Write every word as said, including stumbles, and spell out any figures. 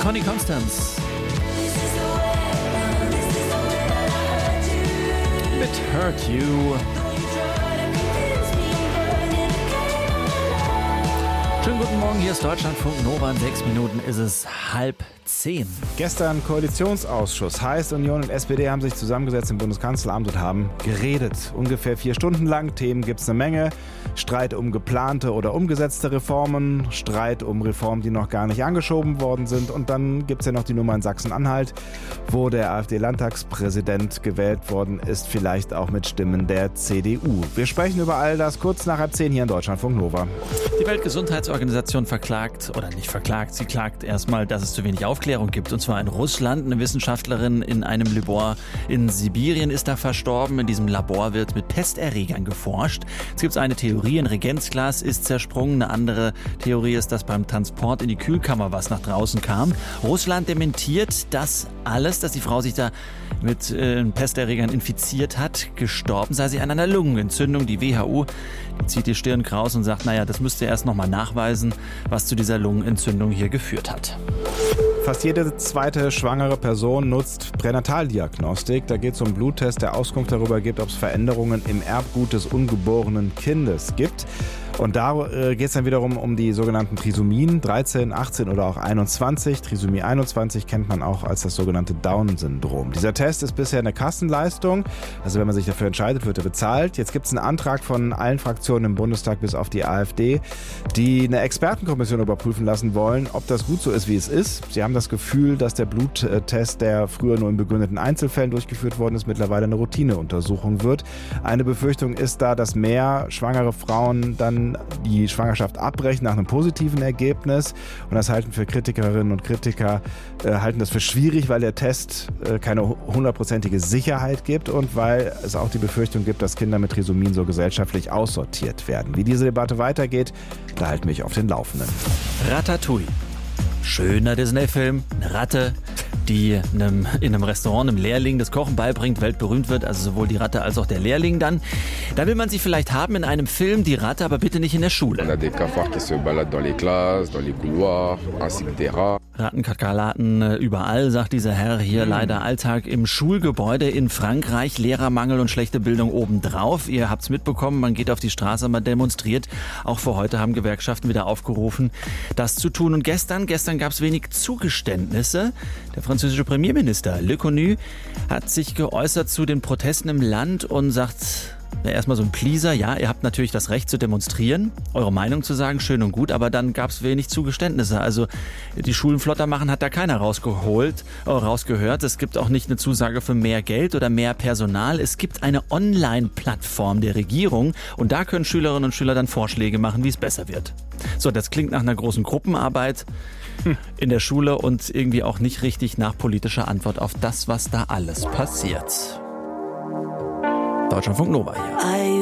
Connie Constance. It hurt you. Schönen guten Morgen, hier ist Deutschlandfunk Nova. In sechs Minuten ist es halb zehn. Gestern Koalitionsausschuss. Heißt, Union und S P D haben sich zusammengesetzt im Bundeskanzleramt und haben geredet. Ungefähr vier Stunden lang. Themen gibt es eine Menge. Streit um geplante oder umgesetzte Reformen. Streit um Reformen, die noch gar nicht angeschoben worden sind. Und dann gibt es ja noch die Nummer in Sachsen-Anhalt, wo der AfD-Landtagspräsident gewählt worden ist. Vielleicht auch mit Stimmen der C D U. Wir sprechen über all das kurz nach halb zehn hier in Deutschlandfunk Nova. Die Weltgesundheitsorganisation verklagt, oder nicht verklagt, sie klagt erstmal, dass es zu wenig Aufklärung gibt. Und zwar in Russland. Eine Wissenschaftlerin in einem Labor in Sibirien ist da verstorben. In diesem Labor wird mit Pesterregern geforscht. Es gibt eine Theorie, ein Reagenzglas ist zersprungen. Eine andere Theorie ist, dass beim Transport in die Kühlkammer was nach draußen kam. Russland dementiert das alles, dass die Frau sich da mit äh, Pesterregern infiziert hat. Gestorben sei sie an einer Lungenentzündung. Die W H O die zieht die Stirn kraus und sagt, naja, das müsst ihr erst noch mal nachweisen, was zu dieser Lungenentzündung hier geführt hat. Fast jede zweite schwangere Person nutzt Pränataldiagnostik. Da geht es um einen Bluttest, der Auskunft darüber gibt, ob es Veränderungen im Erbgut des ungeborenen Kindes gibt. Und da äh, geht es dann wiederum um die sogenannten Trisomien, dreizehn, achtzehn oder auch einundzwanzig. Trisomie einundzwanzig kennt man auch als das sogenannte Down-Syndrom. Dieser Test ist bisher eine Kassenleistung. Also wenn man sich dafür entscheidet, wird er bezahlt. Jetzt gibt es einen Antrag von allen Fraktionen im Bundestag bis auf die AfD, die eine Expertenkommission überprüfen lassen wollen, ob das gut so ist, wie es ist. Sie haben das Gefühl, dass der Bluttest, der früher nur in begründeten Einzelfällen durchgeführt worden ist, mittlerweile eine Routineuntersuchung wird. Eine Befürchtung ist da, dass mehr schwangere Frauen dann die Schwangerschaft abbrechen nach einem positiven Ergebnis. Und das halten für Kritikerinnen und Kritiker, äh, halten das für schwierig, weil der Test äh, keine hundertprozentige Sicherheit gibt und weil es auch die Befürchtung gibt, dass Kinder mit Trisomien so gesellschaftlich aussortiert werden. Wie diese Debatte weitergeht, da halten wir euch auf den Laufenden. Ratatouille. Schöner Disney-Film, eine Ratte, die einem, in einem Restaurant einem Lehrling das Kochen beibringt, weltberühmt wird, also sowohl die Ratte als auch der Lehrling dann. Da will man sie vielleicht haben in einem Film, die Ratte, aber bitte nicht in der Schule. On a des cafards qui se baladent dans les classes, dans les couloirs, ainsi que des rats. Rattenkakerlaken überall, sagt dieser Herr hier. Mhm. Leider Alltag im Schulgebäude in Frankreich. Lehrermangel und schlechte Bildung obendrauf. Ihr habt's mitbekommen, man geht auf die Straße, man demonstriert. Auch für heute haben Gewerkschaften wieder aufgerufen, das zu tun. Und gestern, gestern gab es wenig Zugeständnisse. Der französische Premierminister Le Connu hat sich geäußert zu den Protesten im Land und sagt, ja, erstmal so ein Pleaser, ja, ihr habt natürlich das Recht zu demonstrieren, eure Meinung zu sagen, schön und gut, aber dann gab es wenig Zugeständnisse. Also die Schulen flotter machen hat da keiner rausgeholt, äh, rausgehört. Es gibt auch nicht eine Zusage für mehr Geld oder mehr Personal. Es gibt eine Online-Plattform der Regierung und da können Schülerinnen und Schüler dann Vorschläge machen, wie es besser wird. So, das klingt nach einer großen Gruppenarbeit hm. in der Schule und irgendwie auch nicht richtig nach politischer Antwort auf das, was da alles passiert. Deutschlandfunk Nova hier.